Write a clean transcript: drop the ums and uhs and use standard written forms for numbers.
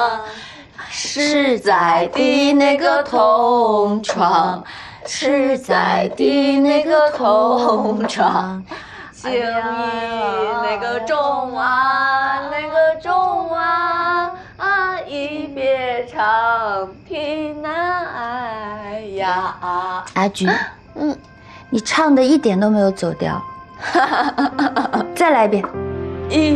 实在的那个同窗，实在的那个同窗，情谊那个钟啊，那个钟啊，一别长亭难挨呀。 阿菊，你唱的一点都没有走调，再来一遍。